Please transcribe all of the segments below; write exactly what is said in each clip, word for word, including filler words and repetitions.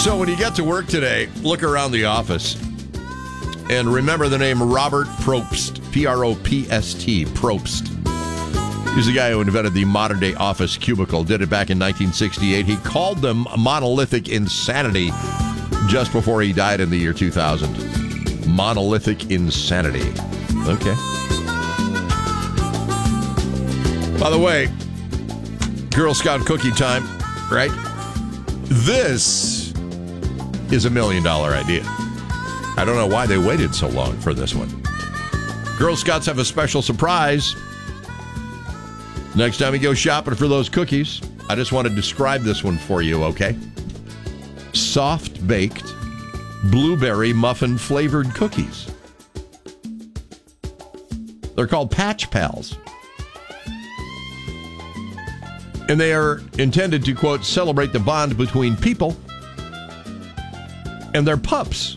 So when you get to work today, look around the office and remember the name Robert Propst, P R O P S T, Propst. He's the guy who invented the modern-day office cubicle, did it back in nineteen sixty-eight. He called them monolithic insanity just before he died in the year two thousand. Monolithic insanity. Okay. By the way, Girl Scout cookie time, right? This is a million-dollar idea. I don't know why they waited so long for this one. Girl Scouts have a special surprise. Next time you go shopping for those cookies, I just want to describe this one for you, okay? Soft-baked blueberry muffin-flavored cookies. They're called Patch Pals. And they are intended to, quote, celebrate the bond between people and their pups.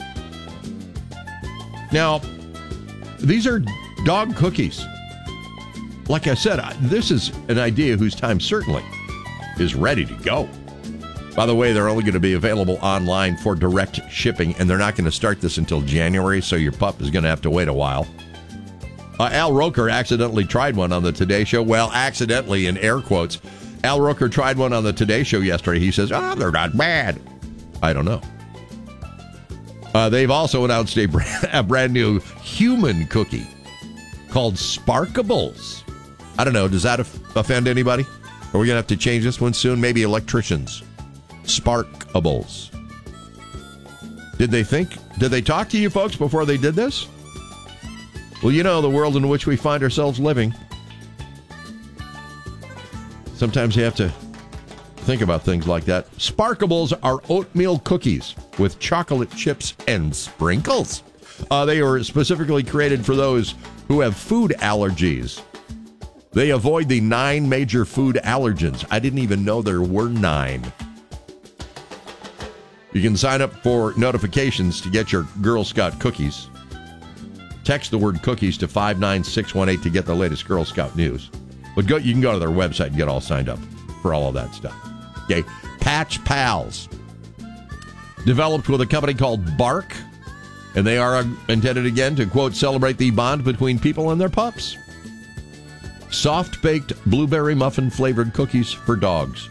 Now, these are dog cookies. Like I said, this is an idea whose time certainly is ready to go. By the way, they're only going to be available online for direct shipping, and they're not going to start this until January, so your pup is going to have to wait a while. Uh, Al Roker accidentally tried one on the Today Show. Well, accidentally in air quotes. Al Roker tried one on the Today Show yesterday. He says, oh, they're not bad. I don't know. Uh, they've also announced a brand, a brand new human cookie called Sparkables. I don't know. Does that offend anybody? Are we going to have to change this one soon? Maybe electricians. Sparkables. Did they think? Did they talk to you folks before they did this? Well, you know, the world in which we find ourselves living. Sometimes you have to think about things like that. Sparkables are oatmeal cookies with chocolate chips and sprinkles. Uh, they were specifically created for those who have food allergies. They avoid the nine major food allergens. I didn't even know there were nine. You can sign up for notifications to get your Girl Scout cookies. Text the word cookies to five nine six one eight to get the latest Girl Scout news. But go, you can go to their website and get all signed up for all of that stuff. Okay, Patch Pals. Developed with a company called Bark. And they are intended, again, to, quote, celebrate the bond between people and their pups. Soft-baked blueberry muffin-flavored cookies for dogs.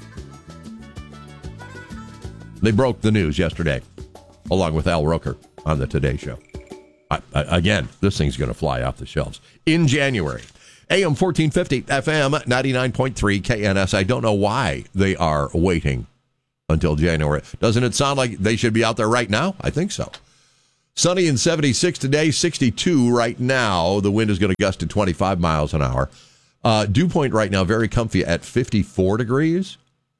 They broke the news yesterday, along with Al Roker on the Today Show. I, I, again, this thing's going to fly off the shelves in January. A M fourteen fifty, F M ninety-nine point three, K N S. I don't know why they are waiting until January. Doesn't it sound like they should be out there right now? I think so. Sunny and seventy-six today, sixty-two right now. The wind is going to gust to twenty-five miles an hour. Uh, dew point right now, very comfy at fifty-four degrees.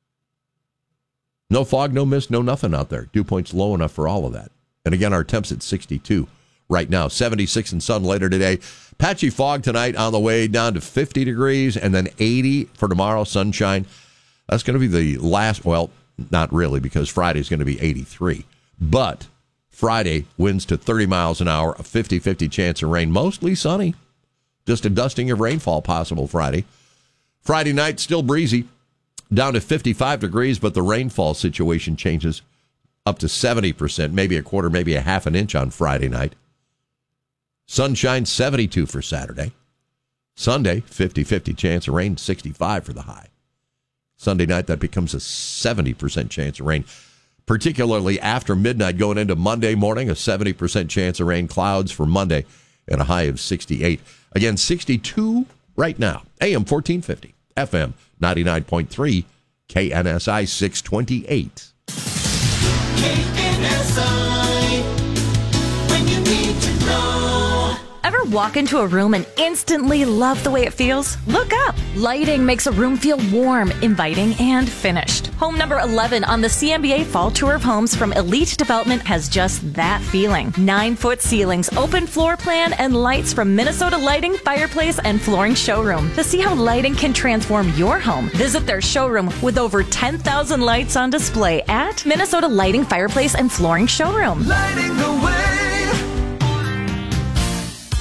No fog, no mist, no nothing out there. Dew point's low enough for all of that. And again, our temps at sixty-two right now. seventy-six and sun later today. Patchy fog tonight on the way down to fifty degrees, and then eighty for tomorrow, sunshine. That's going to be the last, well, not really, because Friday's going to be eighty-three. But Friday, winds to thirty miles an hour, a fifty-fifty chance of rain, mostly sunny. Just a dusting of rainfall possible Friday. Friday night, still breezy, down to fifty-five degrees, but the rainfall situation changes up to seventy percent, maybe a quarter, maybe a half an inch on Friday night. Sunshine, seventy-two for Saturday. Sunday, fifty-fifty chance of rain, sixty-five for the high. Sunday night, that becomes a seventy percent chance of rain, particularly after midnight going into Monday morning, a seventy percent chance of rain, clouds for Monday, and a high of sixty-eight. Again, sixty-two right now. A M fourteen fifty, F M ninety-nine point three, K N S I six twenty-eight. K N S I, when you need to know. Ever walk into a room and instantly love the way it feels? Look up. Lighting makes a room feel warm, inviting, and finished. Home number eleven on the C M B A Fall Tour of Homes from Elite Development has just that feeling. Nine-foot ceilings, open floor plan, and lights from Minnesota Lighting, Fireplace, and Flooring Showroom. To see how lighting can transform your home, visit their showroom with over ten thousand lights on display at Minnesota Lighting, Fireplace, and Flooring Showroom. Lighting the way.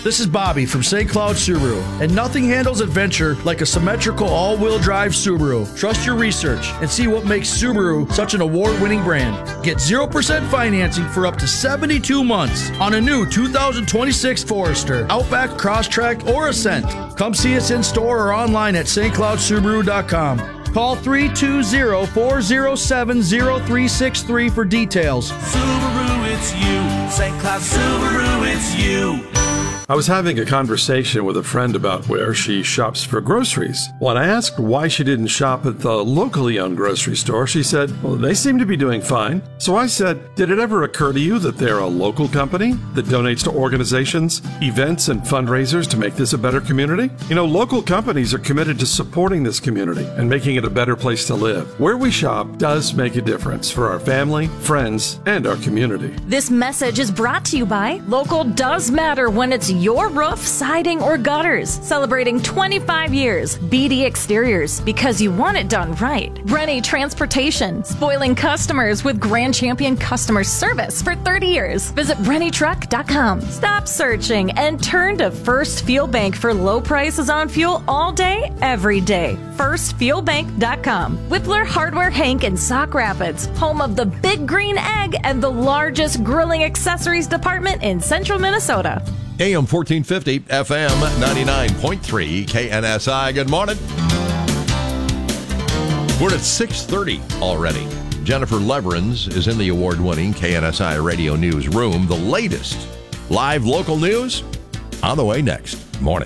This is Bobby from Saint Cloud Subaru, and nothing handles adventure like a symmetrical all-wheel drive Subaru. Trust your research and see what makes Subaru such an award-winning brand. Get zero percent financing for up to seventy-two months on a new two thousand twenty-six Forester, Outback, Crosstrek, or Ascent. Come see us in store or online at st cloud subaru dot com. Call three two zero, four zero seven, zero three six three for details. Subaru, it's you. Saint Cloud Subaru, it's you. I was having a conversation with a friend about where she shops for groceries. When I asked why she didn't shop at the locally owned grocery store, she said, well, they seem to be doing fine. So I said, did it ever occur to you that they're a local company that donates to organizations, events, and fundraisers to make this a better community? You know, local companies are committed to supporting this community and making it a better place to live. Where we shop does make a difference for our family, friends, and our community. This message is brought to you by Local Does Matter when it's your roof, siding, or gutters. Celebrating twenty-five years. B D Exteriors, because you want it done right. Rennie Transportation, spoiling customers with Grand Champion customer service for thirty years. Visit rennie truck dot com. Stop searching and turn to First Fuel Bank for low prices on fuel all day, every day. first fuel bank dot com. Whippler Hardware Hank in Sauk Rapids, home of the Big Green Egg and the largest grilling accessories department in central Minnesota. A M fourteen fifty, F M ninety-nine point three, K N S I. Good morning. We're at six thirty already. Jennifer Leverins is in the award-winning K N S I Radio Newsroom. The latest live local news on the way next. Morning.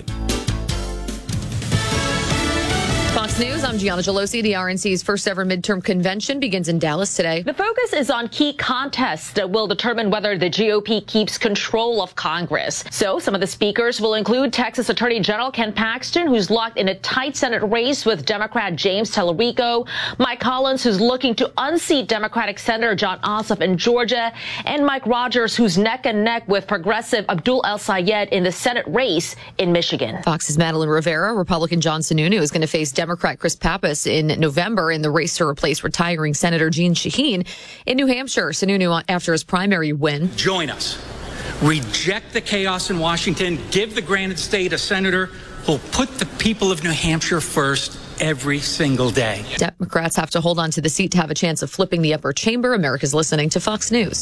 Fox News, I'm Gianna Gelosi. The R N C's first ever midterm convention begins in Dallas today. The focus is on key contests that will determine whether the G O P keeps control of Congress. So some of the speakers will include Texas Attorney General Ken Paxton, who's locked in a tight Senate race with Democrat James Tallarico, Mike Collins, who's looking to unseat Democratic Senator John Ossoff in Georgia, and Mike Rogers, who's neck and neck with progressive Abdul El-Sayed in the Senate race in Michigan. Fox's Madeline Rivera, Republican John Sununu, is going to face Democrat Chris Pappas in November in the race to replace retiring Senator Jeanne Shaheen in New Hampshire. Sununu, after his primary win. Join us. Reject the chaos in Washington. Give the granite state a senator who'll put the people of New Hampshire first every single day. Democrats have to hold on to the seat to have a chance of flipping the upper chamber. America's listening to Fox News.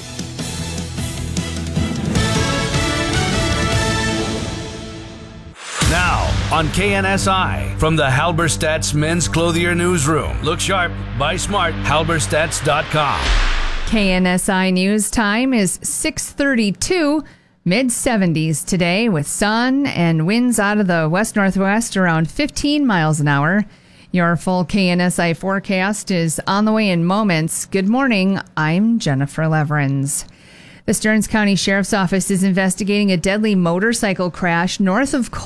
Now on K N S I from the Halberstadt's Men's Clothier Newsroom. Look sharp, buy smart, halberstadts dot com. K N S I News time is six thirty-two, mid seventies today with sun and winds out of the west-northwest around fifteen miles an hour. Your full K N S I forecast is on the way in moments. Good morning, I'm Jennifer Leverins. The Stearns County Sheriff's Office is investigating a deadly motorcycle crash north of